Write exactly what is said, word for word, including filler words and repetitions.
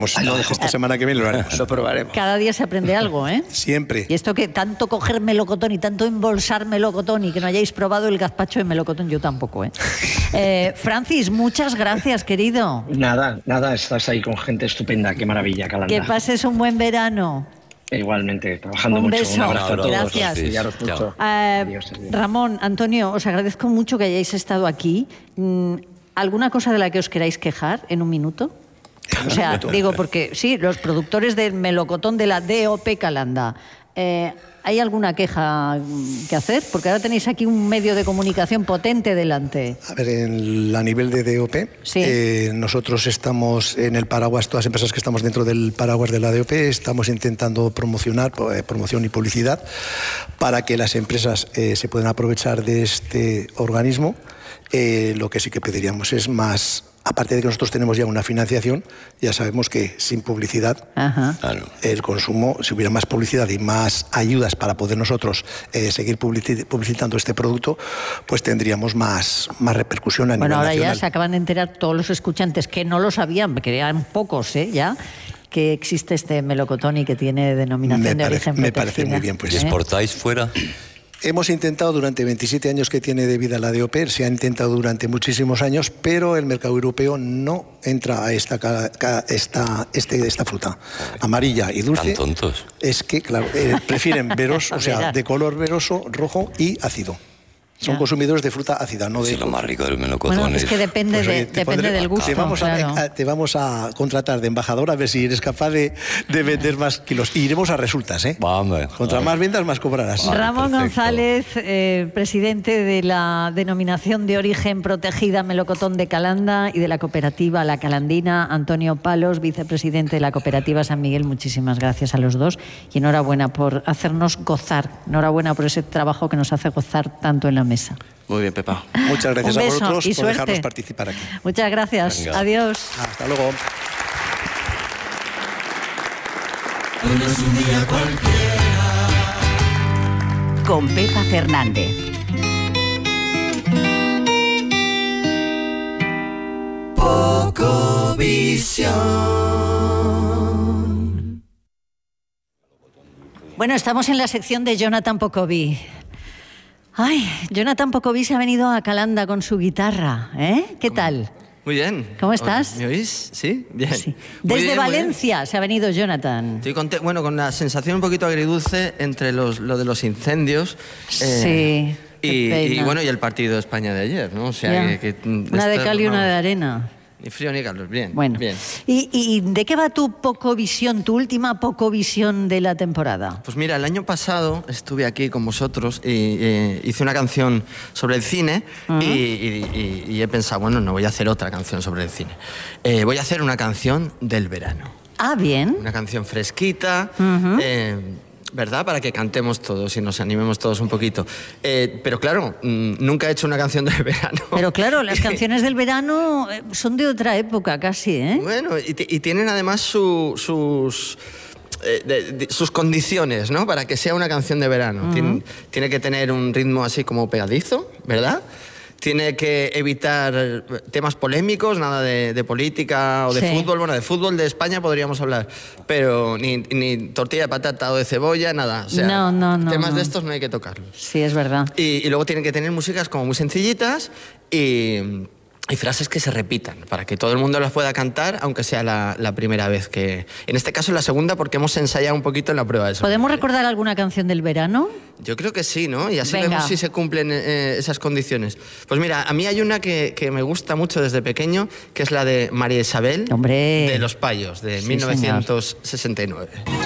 Pues no, esta semana que viene lo haremos. Lo probaremos. Cada día se aprende algo, ¿eh? Siempre. Y esto que tanto coger melocotón y tanto embolsar melocotón y que no hayáis probado el gazpacho de melocotón, yo tampoco, ¿eh? eh Francis, muchas gracias, querido. Nada, nada, estás ahí con gente estupenda, qué maravilla, Calanda. Que pases un buen verano. Igualmente, trabajando un mucho. Beso. Un abrazo a todos. Gracias. Sí, mucho. Uh, adiós, adiós. Ramón, Antonio, os agradezco mucho que hayáis estado aquí. ¿Alguna cosa de la que os queráis quejar en un minuto? O sea, digo, porque sí, los productores del melocotón de la D O P Calanda, eh, ¿hay alguna queja que hacer? Porque ahora tenéis aquí un medio de comunicación potente delante. A ver, en, a nivel de D O P, sí. eh, nosotros estamos en el paraguas, todas las empresas que estamos dentro del paraguas de la D O P, estamos intentando promocionar, eh, promoción y publicidad, para que las empresas eh, se puedan aprovechar de este organismo. Eh, lo que sí que pediríamos es más... Aparte de que nosotros tenemos ya una financiación, ya sabemos que sin publicidad, Ajá. el consumo, si hubiera más publicidad y más ayudas para poder nosotros eh, seguir publicitando este producto, pues tendríamos más, más repercusión a bueno, nivel ahora nacional. Ya se acaban de enterar todos los escuchantes que no lo sabían, que eran pocos, ¿eh? Ya, que existe este melocotón y que tiene denominación me de parece, origen Me protegida. parece muy bien. Pues. ¿Y exportáis fuera? Hemos intentado durante veintisiete años que tiene de vida la D O P, se ha intentado durante muchísimos años, pero el mercado europeo no entra a esta, esta, este, esta fruta amarilla y dulce. ¿Tan tontos? Es que, claro, eh, prefieren veroso, o sea, de color veroso, rojo y ácido. Son ya. consumidores de fruta ácida, no de... Sí, lo más rico del melocotón. Bueno, es que depende, pues, oye, de, depende pondré, del gusto. Te vamos, claro. a, te vamos a contratar de embajador a ver si eres capaz de, de vender más kilos. Y iremos a resultas, ¿eh? Vamos. Contra vamos. más ventas, más cobrarás. Vale, Ramón perfecto. González, eh, presidente de la denominación de origen protegida Melocotón de Calanda y de la cooperativa La Calandina. Antonio Palos, vicepresidente de la cooperativa San Miguel. Muchísimas gracias a los dos y enhorabuena por hacernos gozar. Enhorabuena por ese trabajo que nos hace gozar tanto en la mesa. Muy bien, Pepa. Muchas gracias a vosotros por suerte. dejarnos participar aquí. Muchas gracias. Venga. Adiós. Hasta luego. Hoy no es un día cualquiera. Con Pepa Fernández. Poco visión. Bueno, estamos en la sección de Jonathan Pocoví. Ay, Jonathan Pocoví se ha venido a Calanda con su guitarra, ¿eh? ¿Qué tal? Muy bien. ¿Cómo estás? ¿Me oís? ¿Sí? Bien. Sí. Desde bien, Valencia se ha venido Jonathan. Estoy con, bueno, con la sensación un poquito agridulce entre los, lo de los incendios. Eh, sí. Y, y bueno, y el partido de España de ayer, ¿no? O sea, que, que, una de cal y una de arena. Ni frío ni calor, bien. Bueno, bien. ¿Y, ¿Y de qué va tu Pocovisión, tu última Pocovisión de la temporada? Pues mira, el año pasado estuve aquí con vosotros y eh, hice una canción sobre el cine uh-huh. y, y, y, y he pensado, bueno, no voy a hacer otra canción sobre el cine. Eh, voy a hacer una canción del verano. Ah, bien. Una canción fresquita, uh-huh. eh, ¿verdad? Para que cantemos todos y nos animemos todos un poquito. Eh, pero claro, mmm, nunca he hecho una canción del verano. Pero claro, las canciones del verano son de otra época casi, ¿eh? Bueno, y, y tienen además su, sus... Eh, de, de, sus condiciones, ¿no? Para que sea una canción de verano. Uh-huh. Tien, tiene que tener un ritmo así como pegadizo, ¿verdad? Tiene que evitar temas polémicos, nada de, de política o de sí. fútbol. Bueno, de fútbol de España podríamos hablar, pero ni, ni tortilla de patata o de cebolla, nada. O sea, no, no, no, temas no. de estos no hay que tocarlos. Sí, es verdad. Y, y luego tienen que tener músicas como muy sencillitas y... y frases que se repitan, para que todo el mundo las pueda cantar, aunque sea la, la primera vez que... En este caso la segunda, porque hemos ensayado un poquito en la prueba de sonido. ¿Podemos recordar alguna canción del verano? Yo creo que sí, ¿no? Y así Venga. vemos si se cumplen eh, esas condiciones. Pues mira, a mí hay una que, que me gusta mucho desde pequeño, que es la de María Isabel, ¡Hombre! de Los Payos, de sí, mil novecientos sesenta y nueve. Señor.